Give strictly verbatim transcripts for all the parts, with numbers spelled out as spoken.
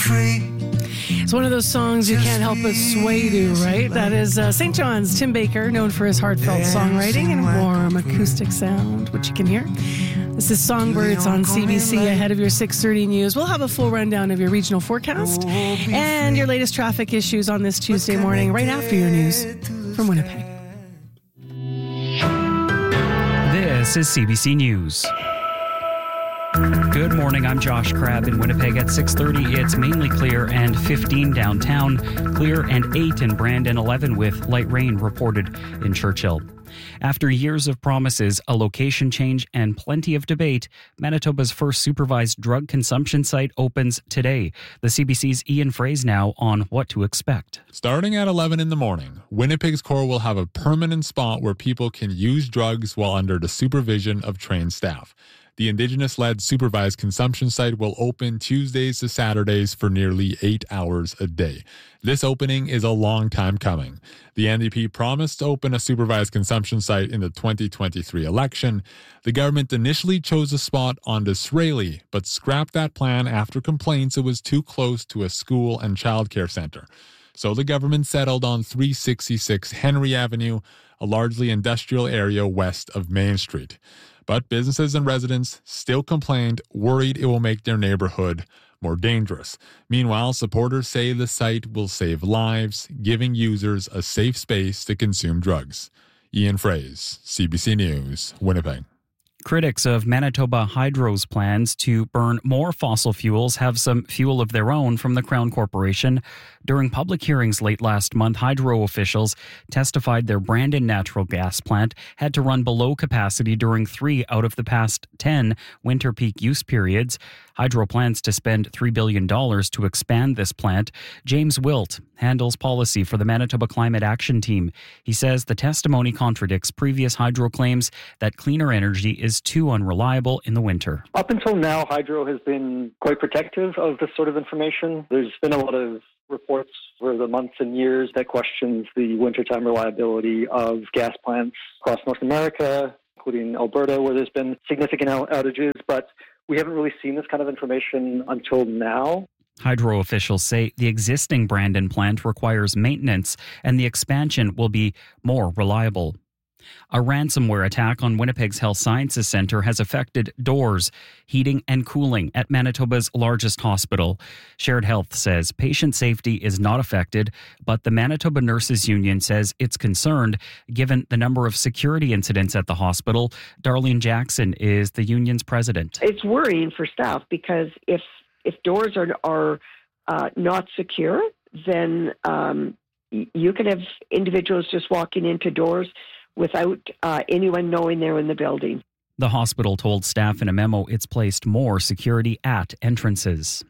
free. It's one of those songs you can't help but sway to, right? That is uh, Saint John's Tim Baker, known for his heartfelt songwriting and warm acoustic sound, which you can hear. This is Songbirds on C B C ahead of your six thirty news. We'll have a full rundown of your regional forecast and your latest traffic issues on this Tuesday morning, right after your news from Winnipeg. This is C B C News. Good morning, I'm Josh Crabb in Winnipeg at six thirty. It's mainly clear and fifteen downtown, clear and eight in Brandon, eleven with light rain reported in Churchill. After years of promises, a location change, and plenty of debate, Manitoba's first supervised drug consumption site opens today. The C B C's Ian Fraze now on what to expect. Starting at eleven in the morning, Winnipeg's core will have a permanent spot where people can use drugs while under the supervision of trained staff. The Indigenous-led supervised consumption site will open Tuesdays to Saturdays for nearly eight hours a day. This opening is a long time coming. The N D P promised to open a supervised consumption site in the twenty twenty-three election. The government initially chose a spot on Disraeli, but scrapped that plan after complaints it was too close to a school and childcare center. So the government settled on three sixty-six Henry Avenue, a largely industrial area west of Main Street. But businesses and residents still complained, worried it will make their neighborhood more dangerous. Meanwhile, supporters say the site will save lives, giving users a safe space to consume drugs. Ian Fraze, C B C News, Winnipeg. Critics of Manitoba Hydro's plans to burn more fossil fuels have some fuel of their own from the Crown Corporation. During public hearings late last month, Hydro officials testified their Brandon natural gas plant had to run below capacity during three out of the past ten winter peak use periods. Hydro plans to spend three billion dollars to expand this plant. James Wilt handles policy for the Manitoba Climate Action Team. He says the testimony contradicts previous hydro claims that cleaner energy is too unreliable in the winter. Up until now, Hydro has been quite protective of this sort of information. There's been a lot of reports for the months and years that questions the wintertime reliability of gas plants across North America, including Alberta, where there's been significant outages, but we haven't really seen this kind of information until now. Hydro officials say the existing Brandon plant requires maintenance and the expansion will be more reliable. A ransomware attack on Winnipeg's Health Sciences Centre has affected doors, heating and cooling at Manitoba's largest hospital. Shared Health says patient safety is not affected, but the Manitoba Nurses Union says it's concerned given the number of security incidents at the hospital. Darlene Jackson is the union's president. It's worrying for staff because if if doors are, are uh, not secure, then um, you can have individuals just walking into doors without uh, anyone knowing they're in the building. The hospital told staff in a memo it's placed more security at entrances.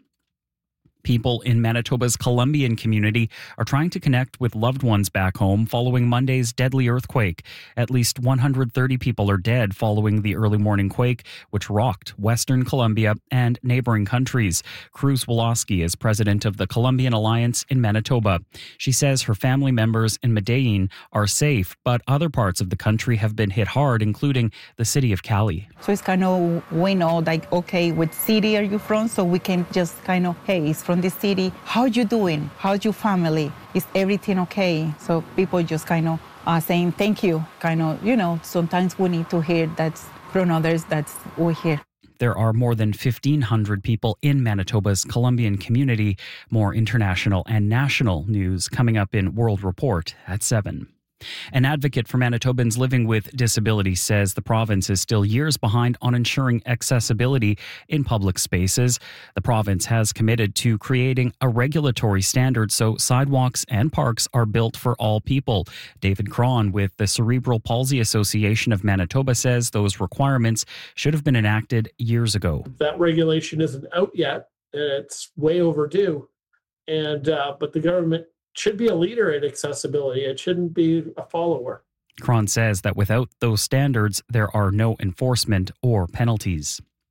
People in Manitoba's Columbian community are trying to connect with loved ones back home following Monday's deadly earthquake. At least one hundred thirty people are dead following the early morning quake, which rocked Western Colombia and neighboring countries. Cruz Woloski is president of the Columbian Alliance in Manitoba. She says her family members in Medellin are safe, but other parts of the country have been hit hard, including the city of Cali. So it's kind of, we know, like, okay, what city are you from? So we can just kind of, hey, it's from the city. How you doing? How's your family? Is everything okay? So people just kind of are saying thank you. Kind of, you know, sometimes we need to hear that from others that we hear. There are more than fifteen hundred people in Manitoba's Columbian community. More international and national news coming up in World Report at seven. An advocate for Manitobans living with disabilities says the province is still years behind on ensuring accessibility in public spaces. The province has committed to creating a regulatory standard so sidewalks and parks are built for all people. David Cron with the Cerebral Palsy Association of Manitoba says those requirements should have been enacted years ago. That regulation isn't out yet, and it's way overdue. And uh, but the government should be a leader in accessibility. It shouldn't be a follower. Cron says that without those standards, there are no enforcement or penalties.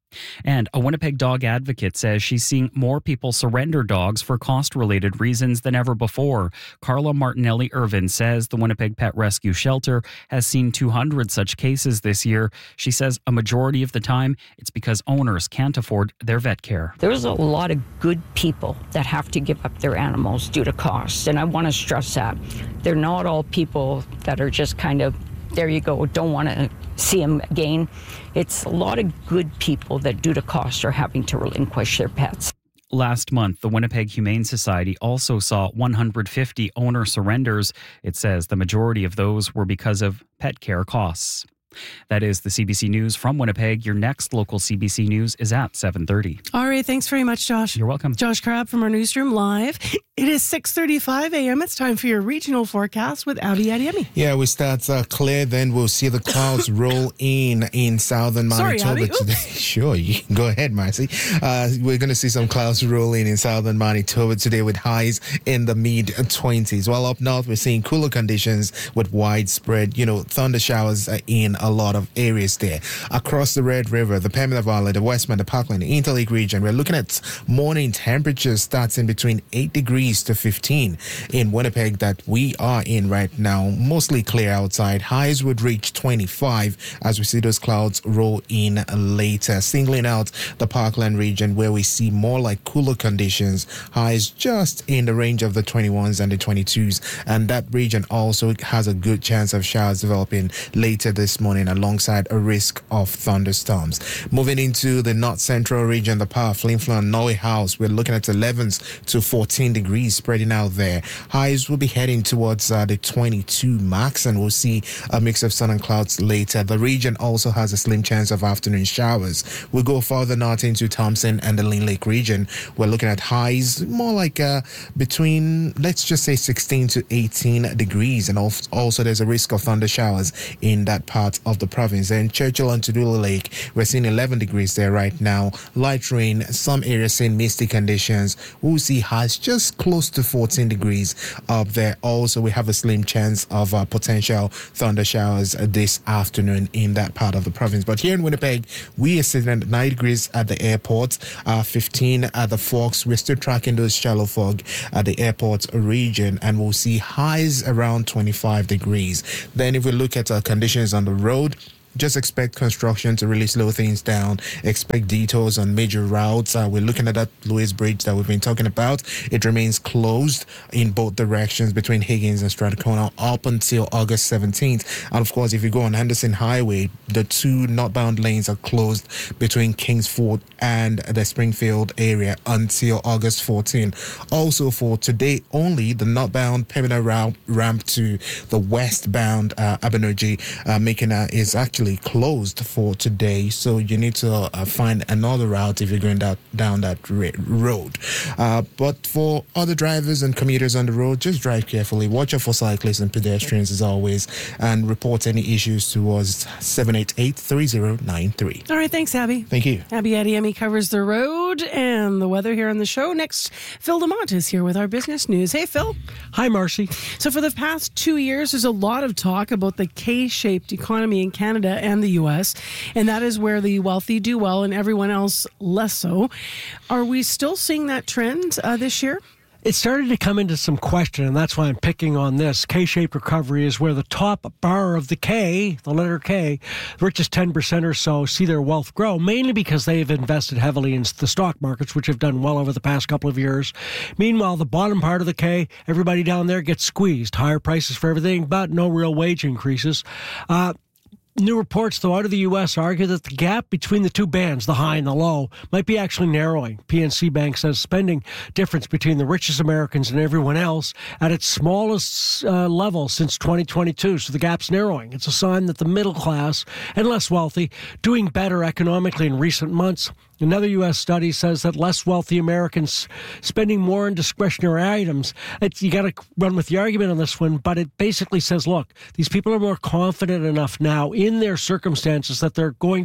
And a Winnipeg dog advocate says she's seeing more people surrender dogs for cost-related reasons than ever before. Carla Martinelli-Irvin says the Winnipeg Pet Rescue Shelter has seen two hundred such cases this year. She says a majority of the time it's because owners can't afford their vet care. There's a lot of good people that have to give up their animals due to cost, and I want to stress that. They're not all people that are just kind of, there you go, don't want to see them again. It's a lot of good people that due to cost are having to relinquish their pets. Last month, the Winnipeg Humane Society also saw one hundred fifty owner surrenders. It says the majority of those were because of pet care costs. That is the C B C News from Winnipeg. Your next local C B C News is at seven thirty. All right, thanks very much, Josh. You're welcome. Josh Crabb from our newsroom live. It is six thirty-five a.m. It's time for your regional forecast with Abby Adiemi. Yeah, we start uh, clear, then we'll see the clouds roll in in southern Manitoba Sorry, Abby. today. Sure, you can go ahead, Marcy. Uh, we're going to see some clouds roll in in southern Manitoba today with highs in the mid twenties. While up north, we're seeing cooler conditions with widespread, you know, thunder showers in a lot of areas there. Across the Red River, the Pembina Valley, the Westman, the Parkland, the Interlake region, we're looking at morning temperatures starting between eight degrees to fifteen in Winnipeg that we are in right now. Mostly clear outside. Highs would reach twenty-five as we see those clouds roll in later. Singling out the Parkland region where we see more like cooler conditions. Highs just in the range of the twenty-ones and the twenty-twos. And that region also has a good chance of showers developing later this morning alongside a risk of thunderstorms. Moving into the north central region, the Power, Flin Flon, Norway House, we're looking at elevens to fourteen degrees spreading out there. Highs will be heading towards uh, the twenty-two marks, and we'll see a mix of sun and clouds later. The region also has a slim chance of afternoon showers. We'll go further north into Thompson and the Lynn Lake region. We're looking at highs more like uh, between, let's just say, sixteen to eighteen degrees, and also there's a risk of thunder showers in that part of the province. And Churchill and Tudula Lake, we're seeing eleven degrees there right now. Light rain, some areas seeing misty conditions. We'll see highs just close to fourteen degrees up there. Also, we have a slim chance of uh, potential thunder showers uh, this afternoon in that part of the province. But here in Winnipeg, we are sitting at nine degrees at the airport, uh, fifteen at the Forks. We're still tracking those shallow fog at the airport region, and we'll see highs around twenty-five degrees. Then if we look at uh, conditions on the road, just expect construction to really slow things down. Expect detours on major routes. Uh, we're looking at that Lewis Bridge that we've been talking about. It remains closed in both directions between Higgins and Strathcona up until August seventeenth. And of course, if you go on Henderson Highway, the two northbound lanes are closed between Kingsford and the Springfield area until August fourteenth. Also for today only, the northbound Pembina ramp, ramp to the westbound uh, Abenergy uh, Makina is actually closed for today, so you need to uh, find another route if you're going down, down that ra- road. Uh, but for other drivers and commuters on the road, just drive carefully. Watch out for cyclists and pedestrians as always, and report any issues towards seven eight eight, three zero nine three. All right, thanks, Abby. Thank you. Abby Adiemi covers the road and the weather here on the show. Next, Phil Demont is here with our business news. Hey, Phil. Hi, Marcy. So for the past two years, there's a lot of talk about the K-shaped economy in Canada and the U S, and that is where the wealthy do well and everyone else less so. Are we still seeing that trend uh, this year? It started to come into some question, and that's why I'm picking on this. K-shaped recovery is where the top bar of the K, the letter K, the richest ten percent or so, see their wealth grow, mainly because they have invested heavily in the stock markets, which have done well over the past couple of years. Meanwhile, the bottom part of the K, everybody down there gets squeezed. Higher prices for everything, but no real wage increases. Uh, New reports, though, out of the U S argue that the gap between the two bands, the high and the low, might be actually narrowing. P N C Bank says spending difference between the richest Americans and everyone else at its smallest uh, level since twenty twenty-two. So the gap's narrowing. It's a sign that the middle class and less wealthy doing better economically in recent months. Another U S study says that less wealthy Americans spending more on discretionary items. It, you got to run with the argument on this one, but it basically says, look, these people are more confident enough now in their circumstances that they're going to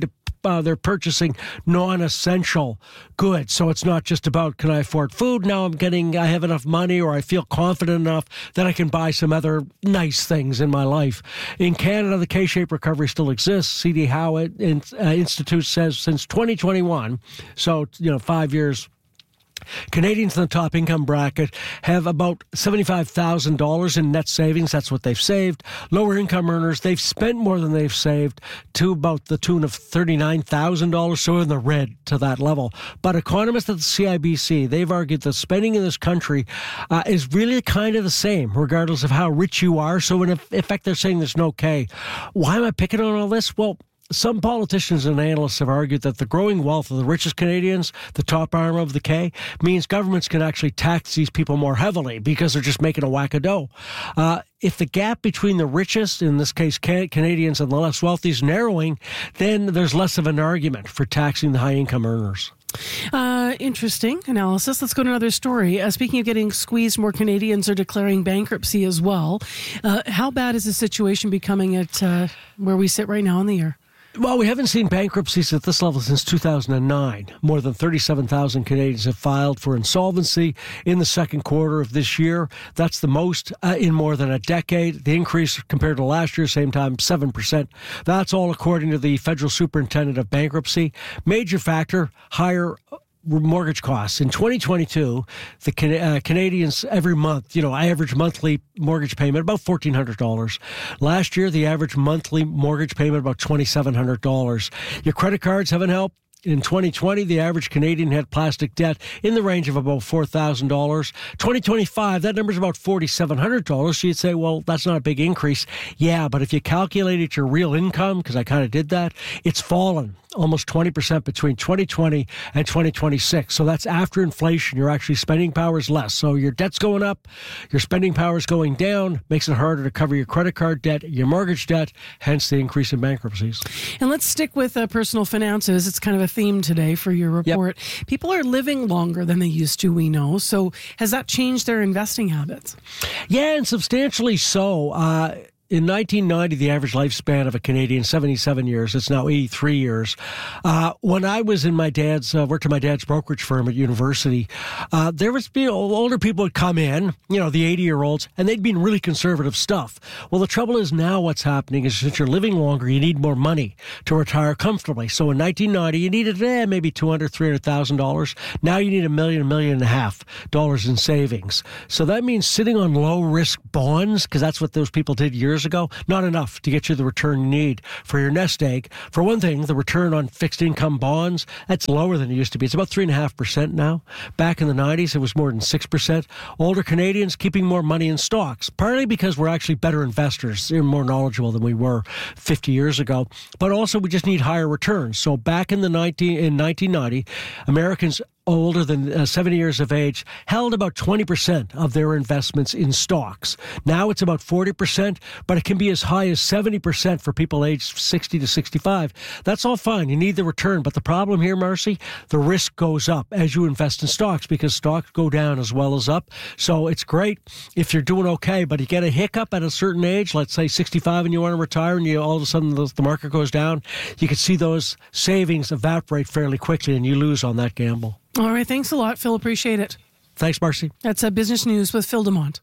uh, they're purchasing non-essential goods. So it's not just about, can I afford food? Now I'm getting, I have enough money, or I feel confident enough that I can buy some other nice things in my life. In Canada, the K-shaped recovery still exists. C D Howitt Institute says since twenty twenty-one, so, you know, five years, Canadians in the top income bracket have about seventy-five thousand dollars in net savings. That's what they've saved. Lower income earners, they've spent more than they've saved, to about the tune of thirty-nine thousand dollars, so in the red to that level. But economists at the C I B C, they've argued that spending in this country uh, is really kind of the same, regardless of how rich you are. So in effect, they're saying there's no K. Why am I picking on all this? Well, some politicians and analysts have argued that the growing wealth of the richest Canadians, the top arm of the K, means governments can actually tax these people more heavily because they're just making a whack of dough. Uh, if the gap between the richest, in this case can- Canadians, and the less wealthy is narrowing, then there's less of an argument for taxing the high-income earners. Uh, interesting analysis. Let's go to another story. Uh, speaking of getting squeezed, more Canadians are declaring bankruptcy as well. Uh, how bad is the situation becoming at uh, where we sit right now in the year? Well, we haven't seen bankruptcies at this level since two thousand nine. More than thirty-seven thousand Canadians have filed for insolvency in the second quarter of this year. That's the most uh, in more than a decade. The increase compared to last year, same time, seven percent. That's all according to the Federal Superintendent of Bankruptcy. Major factor, higher mortgage costs. In twenty twenty-two, the Can- uh, Canadians every month, you know, average monthly mortgage payment about fourteen hundred dollars. Last year, the average monthly mortgage payment about twenty-seven hundred dollars. Your credit cards haven't helped. In twenty twenty, the average Canadian had plastic debt in the range of about four thousand dollars. twenty twenty-five, that number's about four thousand seven hundred dollars. So you'd say, well, that's not a big increase. Yeah, but if you calculated your real income, because I kind of did that, it's fallen almost twenty percent between twenty twenty and twenty twenty-six. So that's after inflation. Your actually spending power is less. So your debt's going up, your spending power is going down, makes it harder to cover your credit card debt, your mortgage debt, hence the increase in bankruptcies. And let's stick with uh, personal finances. It's kind of a theme today for your report. Yep. People are living longer than they used to, we know. So has that changed their investing habits? Yeah, and substantially so. Uh, In nineteen ninety, the average lifespan of a Canadian, seventy-seven years. It's now eighty-three years. Uh, when I was in my dad's, uh, worked at my dad's brokerage firm at university, uh, there was, you know, older people would come in, you know, the eighty-year-olds, and they'd be in really conservative stuff. Well, the trouble is now what's happening is since you're living longer, you need more money to retire comfortably. So in nineteen ninety, you needed eh, maybe two hundred thousand dollars, three hundred thousand dollars. Now you need a million, a million and a half dollars in savings. So that means sitting on low-risk bonds, because that's what those people did years ago, not enough to get you the return you need for your nest egg. For one thing, the return on fixed income bonds, that's lower than it used to be. It's about three point five percent now. Back in the nineties, it was more than six percent. Older Canadians keeping more money in stocks, partly because we're actually better investors. They're more knowledgeable than we were fifty years ago. But also, we just need higher returns. So back in the nineteen, in nineteen ninety, Americans older than uh, seventy years of age held about twenty percent of their investments in stocks. Now it's about forty percent, but it can be as high as seventy percent for people aged sixty to sixty-five. That's all fine. You need the return. But the problem here, Marcy, the risk goes up as you invest in stocks because stocks go down as well as up. So it's great if you're doing okay, but you get a hiccup at a certain age, let's say sixty-five, and you want to retire and you all of a sudden the, the market goes down, you can see those savings evaporate fairly quickly and you lose on that gamble. All right. Thanks a lot, Phil. Appreciate it. Thanks, Marcy. That's a Business News with Phil Demont.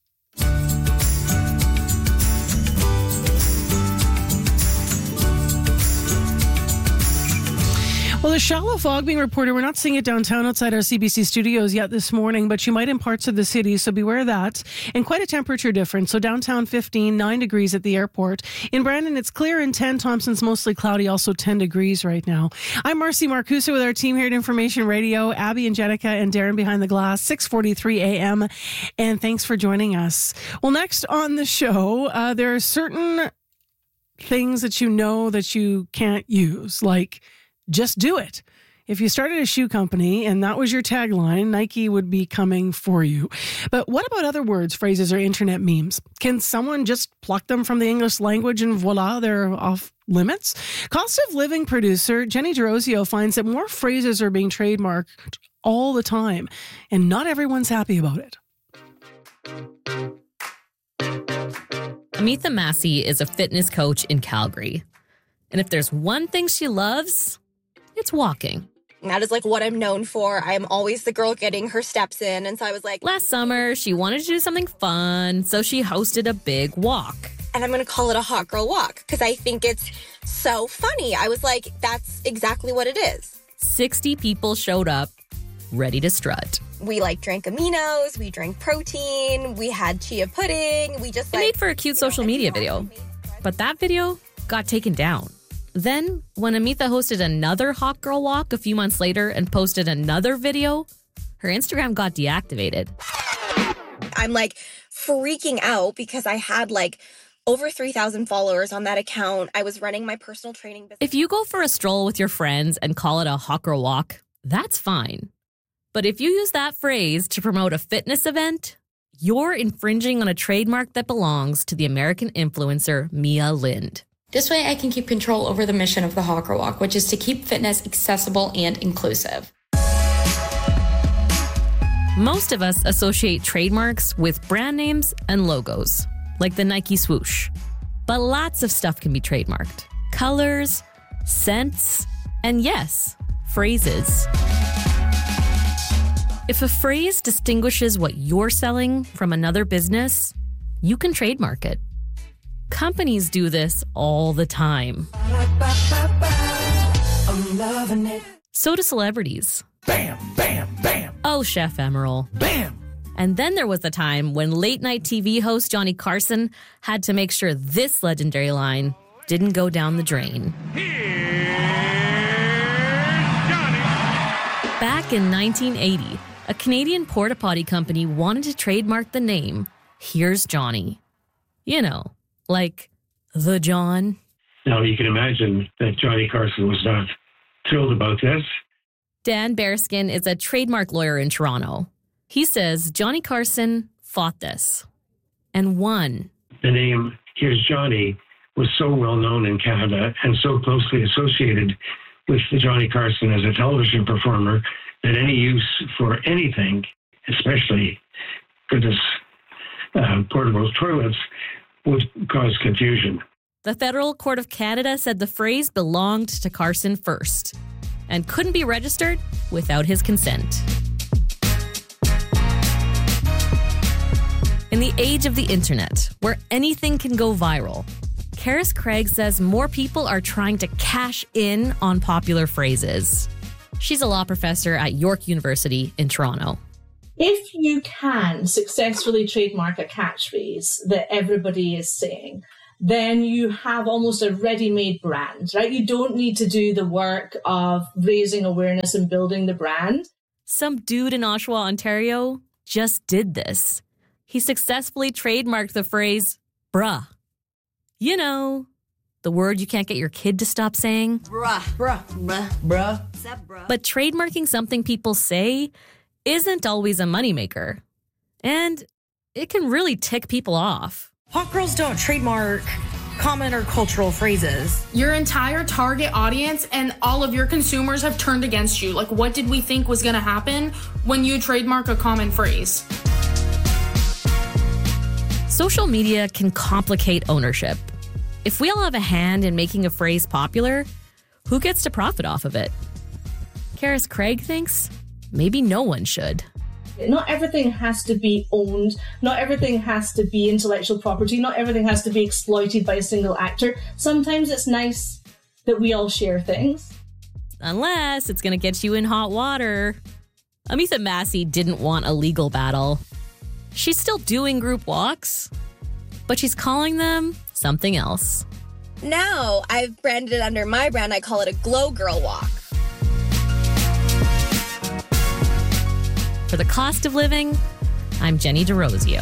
Well, there's shallow fog being reported. We're not seeing it downtown outside our C B C studios yet this morning, but you might in parts of the city, so beware of that. And quite a temperature difference. So downtown fifteen, nine degrees at the airport. In Brandon, it's clear, and ten. Thompson's mostly cloudy, also ten degrees right now. I'm Marcy Marcusa with our team here at Information Radio. Abby and Jenica and Darren behind the glass, six forty-three a.m. And thanks for joining us. Well, next on the show, uh, there are certain things that you know that you can't use, like just do it. If you started a shoe company and that was your tagline, Nike would be coming for you. But what about other words, phrases, or internet memes? Can someone just pluck them from the English language and voila, they're off limits? Cost of Living producer Jenny DeRosio finds that more phrases are being trademarked all the time, and not everyone's happy about it. Amitha Massey is a fitness coach in Calgary. And if there's one thing she loves, it's walking. That is like what I'm known for. I'm always the girl getting her steps in. And so I was like... Last summer, she wanted to do something fun, so she hosted a big walk. And I'm going to call it a hot girl walk because I think it's so funny. I was like, that's exactly what it is. sixty people showed up, ready to strut. We like drank aminos, we drank protein, we had chia pudding, we just It like... made for a cute social know, media video. But that video got taken down. Then, when Amita hosted another hot girl walk a few months later and posted another video, her Instagram got deactivated. I'm like freaking out because I had like over three thousand followers on that account. I was running my personal training business. If you go for a stroll with your friends and call it a hot girl walk, that's fine. But if you use that phrase to promote a fitness event, you're infringing on a trademark that belongs to the American influencer Mia Lind. This way I can keep control over the mission of the Hot Girl Walk, which is to keep fitness accessible and inclusive. Most of us associate trademarks with brand names and logos, like the Nike swoosh. But lots of stuff can be trademarked. Colors, scents, and yes, phrases. If a phrase distinguishes what you're selling from another business, you can trademark it. Companies do this all the time. I'm loving it. So do celebrities. Bam, bam, bam. Oh, Chef Emerald. Bam. And then there was a time when late-night T V host Johnny Carson had to make sure this legendary line didn't go down the drain. Here's Johnny. Back in nineteen eighty, a Canadian porta potty company wanted to trademark the name Here's Johnny. You know, like the John. Now, you can imagine that Johnny Carson was not thrilled about this. Dan Bearskin is a trademark lawyer in Toronto. He says Johnny Carson fought this and won. The name Here's Johnny was so well known in Canada and so closely associated with Johnny Carson as a television performer that any use for anything, especially goodness, uh, portable toilets, would cause confusion. The Federal Court of Canada said the phrase belonged to Carson first and couldn't be registered without his consent. In the age of the internet, where anything can go viral, Karis Craig says more people are trying to cash in on popular phrases. She's a law professor at York University in Toronto. If you can successfully trademark a catchphrase that everybody is saying, then you have almost a ready-made brand, right? You don't need to do the work of raising awareness and building the brand. Some dude in Oshawa, Ontario, just did this. He successfully trademarked the phrase, bruh. You know, the word you can't get your kid to stop saying. Bruh, bruh, bruh, bruh. bruh. But trademarking something people say isn't always a moneymaker. And it can really tick people off. Hot girls don't trademark common or cultural phrases. Your entire target audience and all of your consumers have turned against you. Like, what did we think was going to happen when you trademark a common phrase? Social media can complicate ownership. If we all have a hand in making a phrase popular, who gets to profit off of it? Karis Craig thinks maybe no one should. Not everything has to be owned. Not everything has to be intellectual property. Not everything has to be exploited by a single actor. Sometimes it's nice that we all share things. Unless it's going to get you in hot water. Amitha Massey didn't want a legal battle. She's still doing group walks, but she's calling them something else. Now I've branded it under my brand. I call it a Glow Girl Walk. For the cost of living, I'm Jenny DeRosio.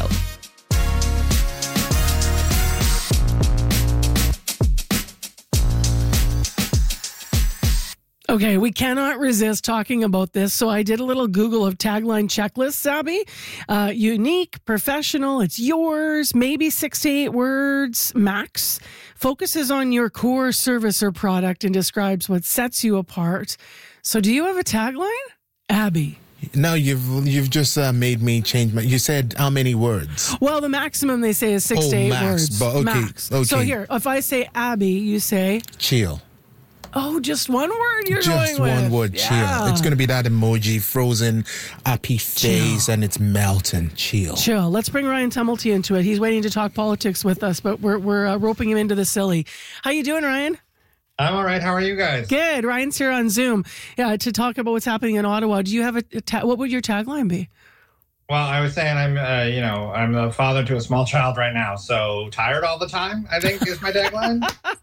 Okay, we cannot resist talking about this, so I did a little Google of tagline checklists, Abby. Uh, unique, professional, it's yours, maybe six to eight words max. Focuses on your core service or product and describes what sets you apart. So do you have a tagline? Abby. No, you've you've just uh, made me change my. You said how many words? Well, the maximum they say is six oh, to eight max, words. But okay, max. okay. So here, if I say Abby, you say chill. Oh, just one word you're just going with. one word, yeah. chill. It's going to be that emoji, frozen, happy face, chill. And it's melting. Chill. Chill. Let's bring Ryan Tumulty into it. He's waiting to talk politics with us, but we're we're uh, roping him into the silly. How you doing, Ryan? I'm all right. How are you guys? Good. Ryan's here on Zoom. Yeah, to talk about what's happening in Ottawa. Do you have a, a ta- what would your tagline be? Well, I was saying I'm, uh, you know, I'm a father to a small child right now, so tired all the time, I think is my tagline.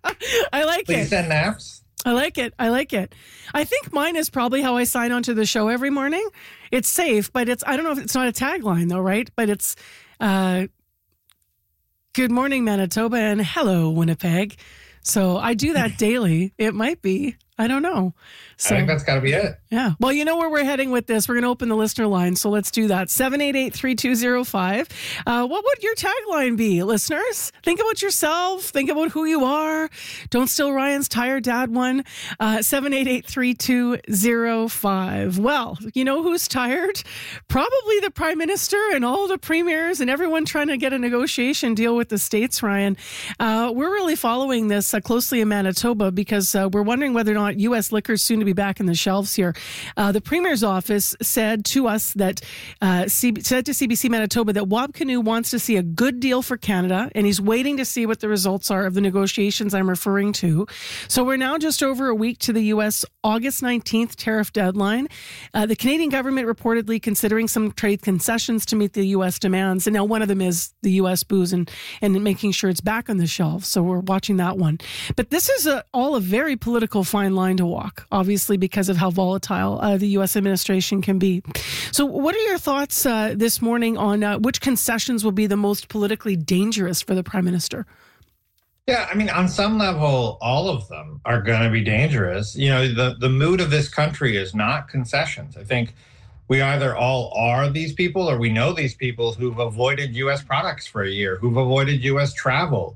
I like Please it. Please send naps. I like it. I like it. I think mine is probably how I sign on to the show every morning. It's safe, but it's, I don't know if it's not a tagline though, right? But it's, uh, good morning, Manitoba, and hello, Winnipeg. So I do that daily. It might be. I don't know. So, I think that's got to be it. Yeah. Well, you know where we're heading with this. We're going to open the listener line. So let's do that. seven eight eight, three two zero five. Uh, what would your tagline be, listeners? Think about yourself. Think about who you are. Don't steal Ryan's tired dad one. Uh, seven eight eight, three two zero five. Well, you know who's tired? Probably the Prime Minister and all the premiers and everyone trying to get a negotiation deal with the states, Ryan. Uh, we're really following this uh, closely in Manitoba because uh, we're wondering whether or not U S liquor is soon to be back in the shelves here. Uh, the Premier's office said to us that, uh, C- said to C B C Manitoba that Wab Kinew wants to see a good deal for Canada, and he's waiting to see what the results are of the negotiations I'm referring to. So we're now just over a week to the U S August nineteenth tariff deadline. Uh, the Canadian government reportedly considering some trade concessions to meet the U S demands, and now one of them is the U S booze and, and making sure it's back on the shelf. So we're watching that one. But this is a, all a very political fine line to walk, obviously, because of how volatile uh, the U S administration can be. So what are your thoughts uh, this morning on uh, which concessions will be the most politically dangerous for the Prime Minister? Yeah, I mean, on some level, all of them are going to be dangerous. You know, the, the mood of this country is not concessions. I think we either all are these people or we know these people who've avoided U S products for a year, who've avoided U S travel.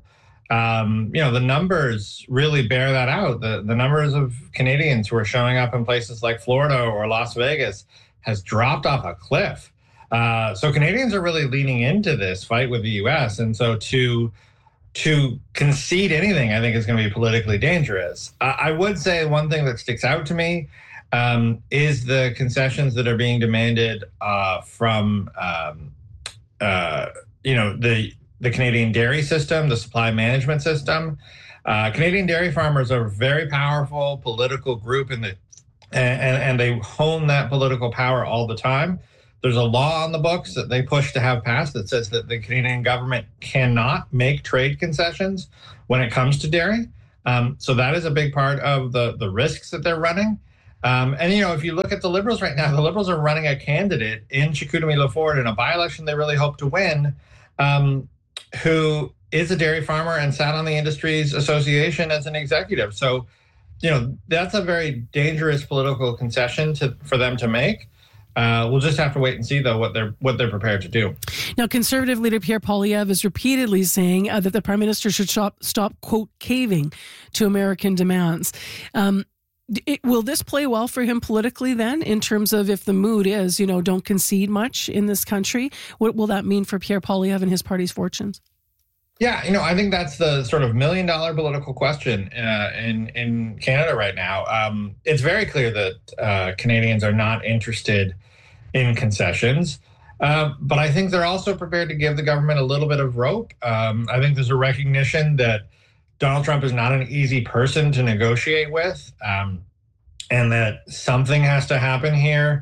Um, you know, the numbers really bear that out. The the numbers of Canadians who are showing up in places like Florida or Las Vegas has dropped off a cliff. Uh, so Canadians are really leaning into this fight with the U S. And so to to concede anything, I think is going to be politically dangerous. Uh, I would say one thing that sticks out to me um, is the concessions that are being demanded uh, from, um, uh, you know, the the Canadian dairy system, the supply management system. Uh, Canadian dairy farmers are a very powerful political group in the, and, and they hone that political power all the time. There's a law on the books that they push to have passed that says that the Canadian government cannot make trade concessions when it comes to dairy. Um, so that is a big part of the, the risks that they're running. Um, and, you know, if you look at the Liberals right now, the Liberals are running a candidate in Chicoutimi-LaFord in a by-election they really hope to win, um, who is a dairy farmer and sat on the Industries Association as an executive. So, you know, that's a very dangerous political concession to, for them to make. Uh, we'll just have to wait and see, though, what they're what they're prepared to do. Now, Conservative leader Pierre Poilievre is repeatedly saying uh, that the Prime Minister should stop, stop, quote, caving to American demands. Um, it, will this play well for him politically then, in terms of if the mood is, you know, don't concede much in this country? What will that mean for Pierre Poilievre and his party's fortunes? Yeah, you know, I think that's the sort of million dollar political question uh, in, in Canada right now. Um, it's very clear that uh, Canadians are not interested in concessions, uh, but I think they're also prepared to give the government a little bit of rope. Um, I think there's a recognition that Donald Trump is not an easy person to negotiate with, um, and that something has to happen here,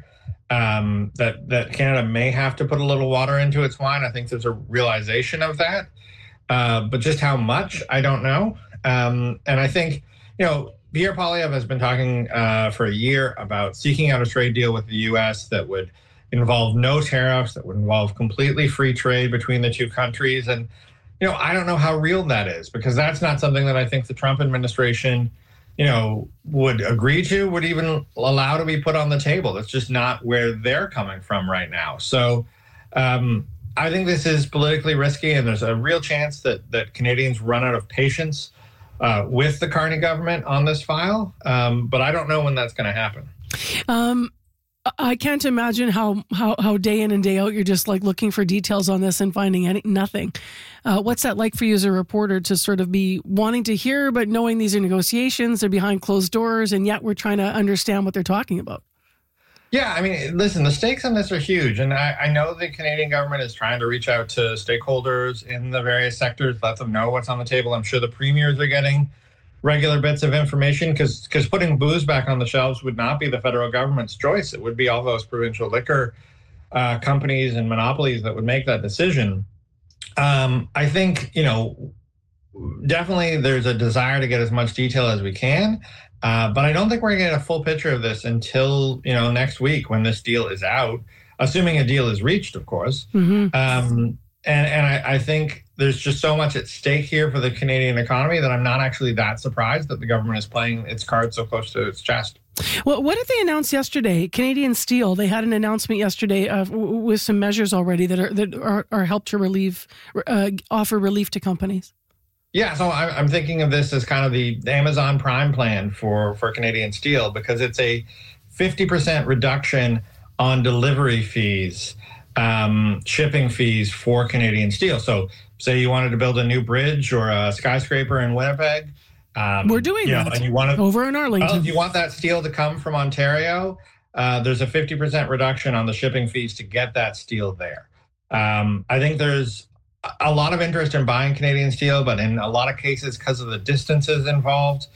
um, that, that Canada may have to put a little water into its wine. I think there's a realization of that. Uh, but just how much, I don't know. Um, and I think, you know, Pierre Poilievre has been talking uh, for a year about seeking out a trade deal with the U S that would involve no tariffs, that would involve completely free trade between the two countries. And, you know, I don't know how real that is, because that's not something that I think the Trump administration, you know, would agree to, would even allow to be put on the table. That's just not where they're coming from right now. So, um, I think this is politically risky, and there's a real chance that that Canadians run out of patience uh, with the Carney government on this file. Um, but I don't know when that's going to happen. Um, I can't imagine how, how, how day in and day out you're just like looking for details on this and finding any, nothing. Uh, what's that like for you as a reporter to sort of be wanting to hear, but knowing these are negotiations, they're behind closed doors, and yet we're trying to understand what they're talking about? Yeah, I mean, listen, the stakes on this are huge. And I, I know the Canadian government is trying to reach out to stakeholders in the various sectors, let them know what's on the table. I'm sure the premiers are getting regular bits of information because because putting booze back on the shelves would not be the federal government's choice. It would be all those provincial liquor uh, companies and monopolies that would make that decision. Um, I think, you know, definitely there's a desire to get as much detail as we can. Uh, but I don't think we're going to get a full picture of this until, you know, next week when this deal is out, assuming a deal is reached, of course. Mm-hmm. Um, and and I, I think there's just so much at stake here for the Canadian economy that I'm not actually that surprised that the government is playing its cards so close to its chest. Well, what did they announce yesterday? Canadian Steel, they had an announcement yesterday uh, w- with some measures already that are that are, are helped to relieve, uh, offer relief to companies. Yeah, so I'm thinking of this as kind of the Amazon Prime plan for, for Canadian Steel because it's a fifty percent reduction on delivery fees, um, shipping fees for Canadian Steel. So say you wanted to build a new bridge or a skyscraper in Winnipeg. Um, We're doing you know, that and you want to, over in Arlington. Well, if you want that steel to come from Ontario, uh, there's a fifty percent reduction on the shipping fees to get that steel there. Um, I think there's a lot of interest in buying Canadian steel, but in a lot of cases, because of the distances involved,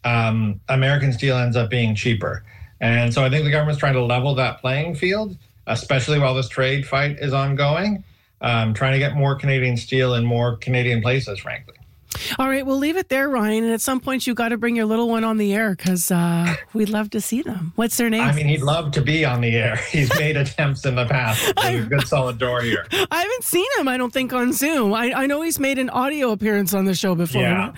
um, American steel ends up being cheaper. And so I think the government's trying to level that playing field, especially while this trade fight is ongoing, um, trying to get more Canadian steel in more Canadian places, frankly. All right, we'll leave it there, Ryan. And at some point, you got to bring your little one on the air because uh, we'd love to see them. What's their name? I mean, he'd love to be on the air. He's made attempts in the past. There's a good solid door here. I haven't seen him, I don't think, on Zoom. I, I know he's made an audio appearance on the show before. Yeah.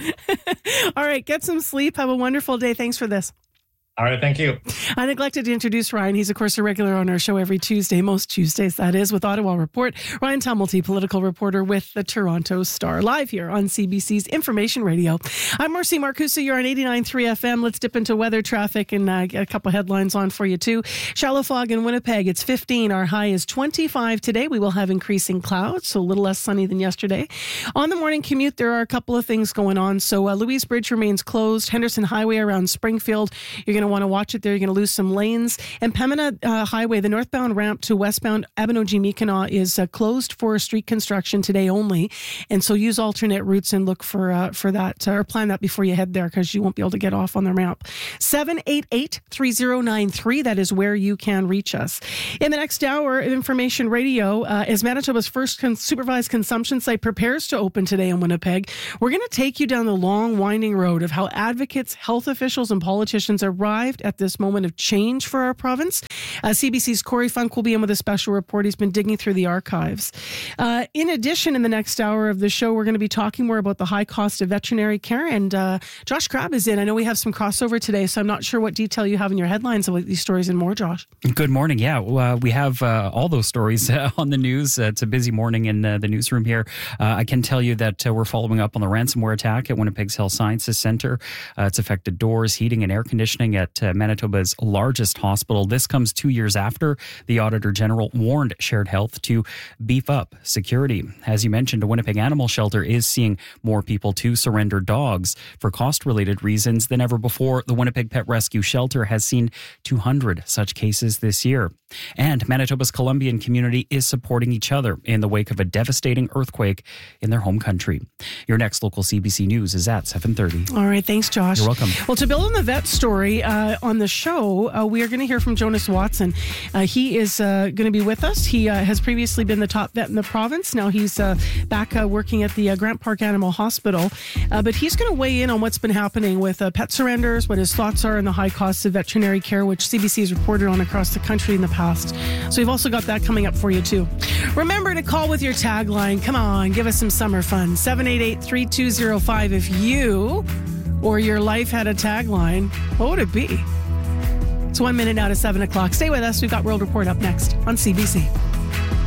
All right, get some sleep. Have a wonderful day. Thanks for this. All right, thank you. I neglected to introduce Ryan. He's, of course, a regular on our show every Tuesday, most Tuesdays, that is, with Ottawa Report. Ryan Tumulty, political reporter with the Toronto Star, live here on C B C's Information Radio. I'm Marcy Marcusa. You're on eighty-nine point three F M. Let's dip into weather, traffic, and uh, get a couple headlines on for you, too. Shallow fog in Winnipeg. It's fifteen. Our high is twenty-five today. We will have increasing clouds, so a little less sunny than yesterday. On the morning commute, there are a couple of things going on. So uh, Louise Bridge remains closed. Henderson Highway around Springfield. You're going to want to watch it there. You're going to lose some lanes. And Pembina uh, Highway, the northbound ramp to westbound Abinogi-Mi'kmaq is uh, closed for street construction today only. And so use alternate routes and look for uh, for that, uh, or plan that before you head there because you won't be able to get off on the ramp. seven eight eight, three zero nine three, that is where you can reach us. In the next hour, Information Radio, uh, as Manitoba's first con- supervised consumption site prepares to open today in Winnipeg, we're going to take you down the long, winding road of how advocates, health officials, and politicians arrived at this moment of change for our province. Uh, C B C's Corey Funk will be in with a special report. He's been digging through the archives. Uh, in addition, in the next hour of the show, we're going to be talking more about the high cost of veterinary care. And uh, Josh Crabb is in. I know we have some crossover today, so I'm not sure what detail you have in your headlines about these stories and more, Josh. Good morning. Yeah, uh, we have uh, all those stories uh, on the news. Uh, it's a busy morning in uh, the newsroom here. Uh, I can tell you that uh, we're following up on the ransomware attack at Winnipeg's Health Sciences Centre. Uh, it's affected doors, heating, and air conditioning at uh, Manitoba's largest hospital. This comes two years after the Auditor General warned Shared Health to beef up security. As you mentioned, a Winnipeg Animal Shelter is seeing more people to surrender dogs for cost-related reasons than ever before. The Winnipeg Pet Rescue Shelter has seen two hundred such cases this year. And Manitoba's Columbian community is supporting each other in the wake of a devastating earthquake in their home country. Your next local C B C News is at seven thirty. All right, thanks, Josh. You're welcome. Well, to build on the vet story uh, on the show, uh, we are going to hear from Jonas Watson. Uh, he is uh, going to be with us. He uh, has previously been the top vet in the province. Now he's uh, back uh, working at the uh, Grant Park Animal Hospital. Uh, but he's going to weigh in on what's been happening with uh, pet surrenders, what his thoughts are on the high costs of veterinary care, which C B C has reported on across the country in the past. So we've also got that coming up for you, too. Remember to call with your tagline. Come on, give us some summer fun. seven eight eight, three two zero five. If you or your life had a tagline, what would it be? It's one minute now to seven o'clock. Stay with us. We've got World Report up next on C B C.